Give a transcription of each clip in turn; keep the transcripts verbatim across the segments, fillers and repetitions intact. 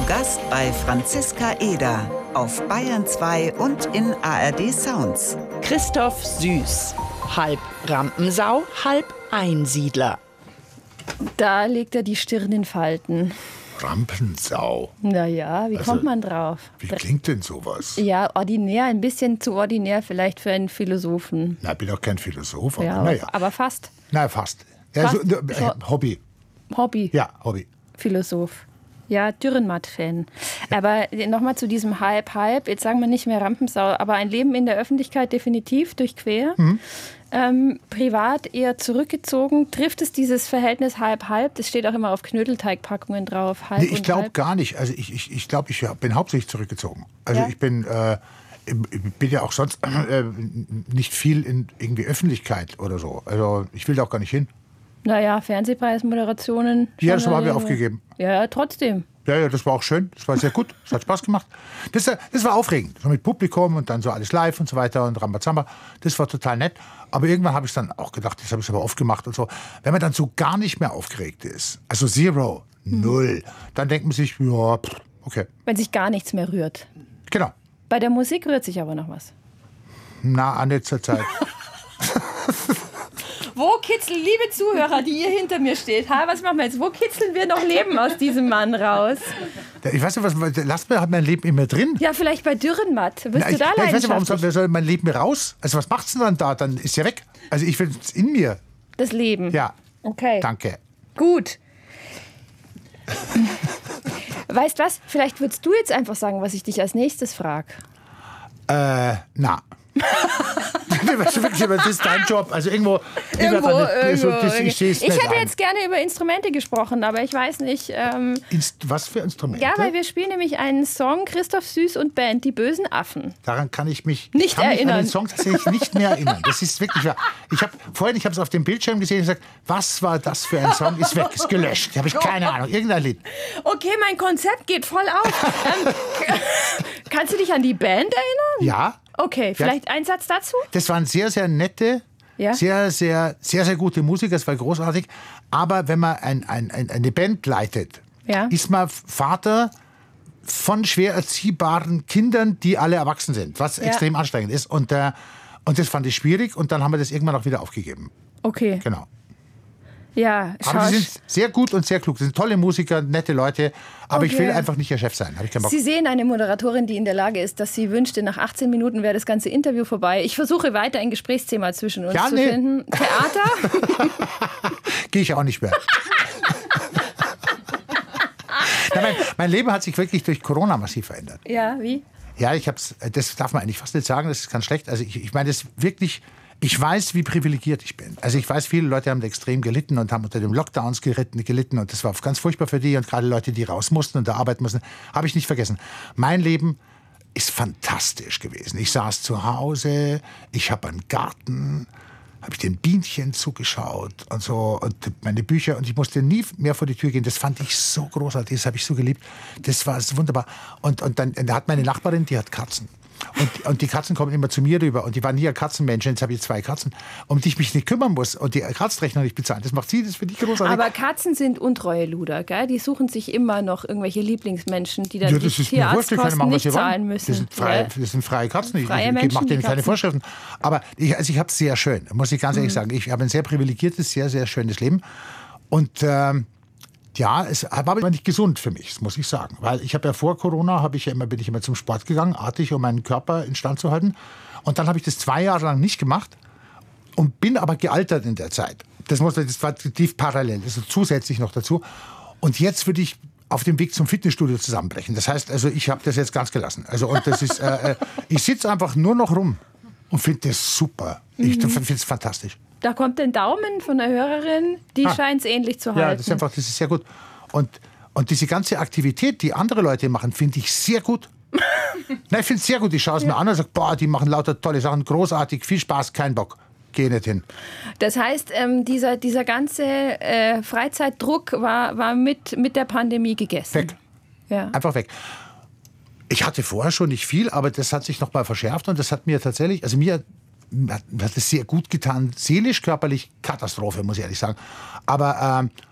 Gast bei Franziska Eder auf Bayern zwei und in A R D Sounds. Christoph Süß, halb Rampensau, halb Einsiedler. Da legt er die Stirn in Falten. Rampensau. Naja, wie Also, kommt man drauf? Wie klingt denn sowas? Ja, ordinär, ein bisschen zu ordinär vielleicht für einen Philosophen. Na, ich bin doch kein Philosoph, aber Ja, naja. aber fast. Na, fast. Ja, Fast. so, äh, Hobby. Hobby. Ja, Hobby. Philosoph. Ja, Dürrenmatt-Fan. Aber nochmal zu diesem Halb-Halb. Jetzt sagen wir nicht mehr Rampensau, aber ein Leben in der Öffentlichkeit definitiv durchquer. Mhm. Ähm, privat eher zurückgezogen. Trifft es dieses Verhältnis Halb-Halb? Das steht auch immer auf Knödelteigpackungen drauf. Halb Nee, ich glaube halb. gar nicht. Also ich, ich, ich glaube, ich bin hauptsächlich zurückgezogen. Also Ja? ich bin, äh, ich bin ja auch sonst äh, nicht viel in irgendwie Öffentlichkeit oder so. Also ich will da auch gar nicht hin. Naja, Fernsehpreismoderationen. Ja, das schon haben wir eine- aufgegeben. Ja, ja, trotzdem. Ja, ja, das war auch schön. Das war sehr gut. Das hat Spaß gemacht. Das, das war aufregend. So mit Publikum und dann so alles live und so weiter und Rambazamba. Das war total nett. Aber irgendwann habe ich dann auch gedacht, das habe ich aber oft gemacht und so. Wenn man dann so gar nicht mehr aufgeregt ist, also Zero, null, dann denkt man sich, ja, pff, okay. Wenn sich gar nichts mehr rührt. Genau. Bei der Musik rührt sich aber noch was. Na, Anne zur Zeit. Wo kitzeln, liebe Zuhörer, die ihr hinter mir steht, ha, was machen wir jetzt? Wo kitzeln wir noch Leben aus diesem Mann raus? Ich weiß nicht, was, lasst mir mein Leben immer drin. Ja, vielleicht bei Dürrenmatt. Wirst Na, du ich, da ja, ich weiß nicht, warum leidenschaftlich? soll, soll mein Leben mir raus? Also was macht's denn dann da? Dann ist ja weg. Also ich will es in mir. Das Leben. Ja, Okay. danke. Gut. Weißt was? Vielleicht würdest du jetzt einfach sagen, was ich dich als nächstes frage. Äh, na. Weißt du, wirklich, aber das ist dein Job. Also irgendwo. Irgendwo, Eine, so, irgendwo, das, ich sehe es ich nicht hätte ein. jetzt gerne über Instrumente gesprochen, aber ich weiß nicht. Ähm, Inst was für Instrumente? ja, weil wir spielen nämlich einen Song, Christoph Süß und Band, die bösen Affen. Daran kann ich mich Nicht kann mich erinnern. an den Song tatsächlich nicht mehr erinnern. Das ist wirklich wahr. Ich habe vorhin, ich habe es auf dem Bildschirm gesehen und gesagt, was war das für ein Song? Ist weg, ist gelöscht. Habe ich keine Ahnung. Irgendein Lied. Okay, mein Konzept geht voll auf. ähm, kannst du dich an die Band erinnern? Ja. Okay, vielleicht ein Satz dazu? Das waren sehr, sehr nette, Ja. sehr, sehr, sehr, sehr gute Musiker. Das war großartig. Aber wenn man ein, ein, ein, eine Band leitet, Ja. ist man Vater von schwer erziehbaren Kindern, die alle erwachsen sind, was Ja. extrem anstrengend ist. Und, äh, und das fand ich schwierig. Und dann haben wir das irgendwann auch wieder aufgegeben. Okay. Genau. Ja, Aber schau. sie sind sehr gut und sehr klug. Das sind tolle Musiker, nette Leute. Aber ich will Okay. einfach nicht ihr Chef sein. Habe ich keinen Bock. Sie sehen eine Moderatorin, die in der Lage ist, dass sie wünschte, nach achtzehn Minuten wäre das ganze Interview vorbei. Ich versuche weiter ein Gesprächsthema zwischen uns Ja, zu nee. finden. Theater? Gehe ich auch nicht mehr. Na, mein, mein Leben hat sich wirklich durch Corona massiv verändert. Ja, wie? Ja, ich hab's, das darf man eigentlich fast nicht sagen, das ist ganz schlecht. Also ich, ich meine, das wirklich, ich weiß, wie privilegiert ich bin. Also ich weiß, viele Leute haben da extrem gelitten und haben unter den Lockdowns geritten, gelitten und das war ganz furchtbar für die und gerade Leute, die raus mussten und da arbeiten mussten, habe ich nicht vergessen. Mein Leben ist fantastisch gewesen. Ich saß zu Hause, ich habe einen Garten, habe ich den Bienchen zugeschaut und so und meine Bücher und ich musste nie mehr vor die Tür gehen. Das fand ich so großartig, das habe ich so geliebt. Das war so wunderbar. Und, und dann da hat meine Nachbarin, die hat Katzen. Und, und die Katzen kommen immer zu mir rüber und die waren nie ein Katzenmensch. Jetzt habe ich zwei Katzen, um die ich mich nicht kümmern muss und die Kratzrechnung nicht bezahlen. Das macht sie, das finde ich großartig. Aber Katzen sind untreue Luder, gell? Die suchen sich immer noch irgendwelche Lieblingsmenschen, die dann Ja, die das ist mir wurscht, die können Tierarztkosten machen, was nicht sie zahlen wollen. müssen. Das sind freie, Ja. das sind freie Katzen. Ich, Freie ich, ich Menschen, mache die denen keine Katzen. Vorschriften. Aber ich, also ich habe es sehr schön, muss ich ganz ehrlich sagen. Ich habe ein sehr privilegiertes, sehr, sehr schönes Leben. Und ähm, ja, es war aber immer nicht gesund für mich, das muss ich sagen. Weil ich habe ja vor Corona, habe ich ja immer, bin ich immer zum Sport gegangen, artig, um meinen Körper instand zu halten. Und dann habe ich das zwei Jahre lang nicht gemacht und bin aber gealtert in der Zeit. Das, muss, das war tief parallel, das ist zusätzlich noch dazu. Und jetzt würde ich auf dem Weg zum Fitnessstudio zusammenbrechen. Das heißt, also ich habe das jetzt ganz gelassen. Also und das ist, äh, ich sitze einfach nur noch rum und finde das super. Ich Mhm. finde es fantastisch. Da kommt ein Daumen von der Hörerin, die Ah. scheint es ähnlich zu halten. Ja, das ist einfach, das ist sehr gut. Und, und diese ganze Aktivität, die andere Leute machen, finde ich sehr gut. Nein, ich finde es sehr gut. Ich schaue es mir an und sage, boah, die machen lauter tolle Sachen, großartig, viel Spaß, kein Bock. Geh nicht hin. Das heißt, ähm, dieser, dieser ganze äh, Freizeitdruck war, war mit, mit der Pandemie gegessen. Weg. Ja. Einfach weg. Ich hatte vorher schon nicht viel, aber das hat sich noch mal verschärft und das hat mir tatsächlich, also mir hat, hat es sehr gut getan, seelisch, körperlich Katastrophe, muss ich ehrlich sagen. Aber ähm,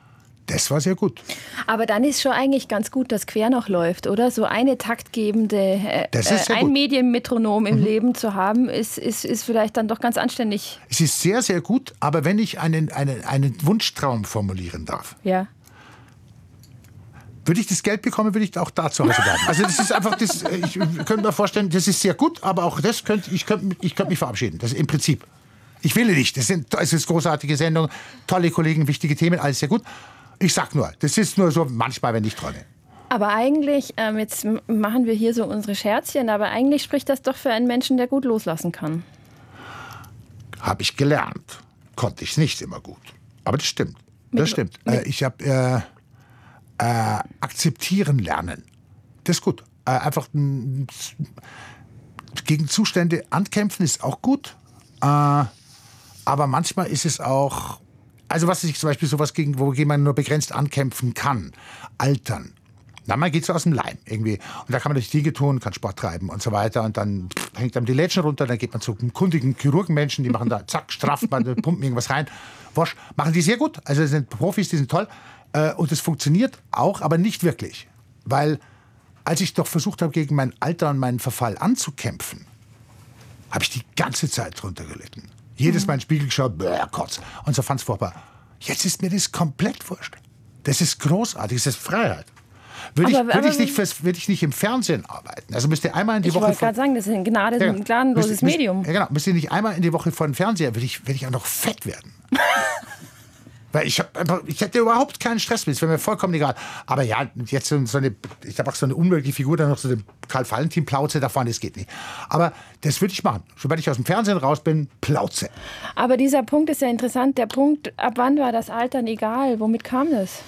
Das war sehr gut. Aber dann ist schon eigentlich ganz gut, dass quer noch läuft, oder? So eine taktgebende, äh, Das ist sehr ein gut. Medienmetronom im Mhm. Leben zu haben, ist, ist, ist vielleicht dann doch ganz anständig. Es ist sehr, sehr gut, aber wenn ich einen, einen, einen Wunschtraum formulieren darf, Ja. würde ich das Geld bekommen, würde ich auch da zu Hause bleiben. Also das ist einfach, das, ich könnte mir vorstellen, das ist sehr gut, aber auch das könnte, ich könnte, ich könnte mich verabschieden. Das ist im Prinzip. Ich will nicht. Das sind, es ist großartige Sendung, tolle Kollegen, wichtige Themen, alles sehr gut. Ich sag nur, das ist nur so manchmal, wenn ich träume. Aber eigentlich, ähm, jetzt m- machen wir hier so unsere Scherzchen, aber eigentlich spricht das doch für einen Menschen, der gut loslassen kann. Habe ich gelernt. Konnte ich nicht immer gut. Aber das stimmt. Das Mit- stimmt. mit- Äh, ich habe äh, äh, akzeptieren lernen. Das ist gut. Äh, einfach m, gegen Zustände ankämpfen ist auch gut. Äh, aber manchmal ist es auch, also was ich zum Beispiel sowas gegen, wogegen man nur begrenzt ankämpfen kann, Altern. Na, man geht so aus dem Leim irgendwie. Und da kann man durch Dinge tun, kann Sport treiben und so weiter. Und dann pff, hängt einem die Lädchen runter, dann geht man zu einem kundigen Chirurgenmenschen, die machen da zack, straff, man pumpen irgendwas rein. Wosch, machen die sehr gut. Also das sind Profis, die sind toll. Äh, und es funktioniert auch, aber nicht wirklich. Weil als ich doch versucht habe, gegen mein Alter und meinen Verfall anzukämpfen, habe ich die ganze Zeit drunter gelitten. Jedes Mal in den Spiegel geschaut, bäh, Kotz. Und so fand es furchtbar. Jetzt ist mir das komplett wurscht. Das ist großartig, das ist Freiheit. Würde ich, Aber- würde ich, aber- nicht fürs, würde ich nicht im Fernsehen arbeiten. Also müsste einmal in die Ich Woche... wollte von- gerade sagen, das ist ein gnade, Ja, ein gnadenloses müsste- müsste- Medium. Ja, genau. Müsste nicht einmal in die Woche vor den Fernseher, würde ich, würde ich auch noch fett werden. Weil ich, hab einfach, ich hätte überhaupt keinen Stress mit. Es wäre mir vollkommen egal. Aber ja, jetzt so so eine, ich habe auch so eine unmögliche Figur, dann noch so eine Karl-Valentin-Plauze da vorne, das geht nicht. Aber das würde ich machen. Sobald ich aus dem Fernsehen raus bin, Plauze. Aber dieser Punkt ist ja interessant. Der Punkt, ab wann war das Altern egal? Womit kam das?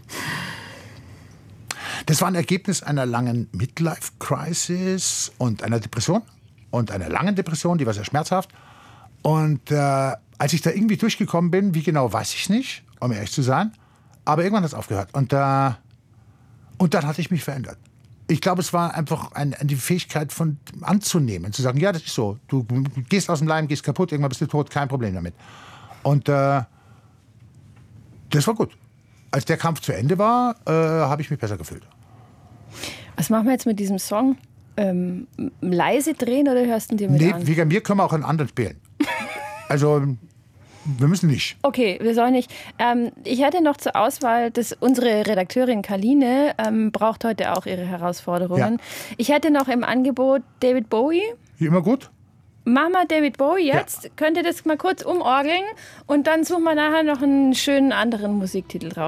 Das war ein Ergebnis einer langen Midlife-Crisis und einer Depression. Und einer langen Depression, die war sehr schmerzhaft. Und äh, als ich da irgendwie durchgekommen bin, wie genau, weiß ich nicht, um ehrlich zu sein. Aber irgendwann hat es aufgehört. Und, äh, und dann hatte ich mich verändert. Ich glaube, es war einfach ein, die Fähigkeit von anzunehmen, zu sagen, ja, das ist so. Du gehst aus dem Leim, gehst kaputt, irgendwann bist du tot, kein Problem damit. Und äh, das war gut. Als der Kampf zu Ende war, äh, habe ich mich besser gefühlt. Was machen wir jetzt mit diesem Song? Ähm, leise drehen oder hörst du dir mit Nee, an? wegen mir können wir auch einen anderen spielen. Also, wir müssen nicht. Okay, wir sollen nicht. Ähm, ich hätte noch zur Auswahl, dass unsere Redakteurin Kaline ähm, braucht heute auch ihre Herausforderungen. Ja. Ich hätte noch im Angebot David Bowie. Immer gut? Machen wir David Bowie jetzt. Ja. Könnt ihr das mal kurz umorgeln und dann suchen wir nachher noch einen schönen anderen Musiktitel draus.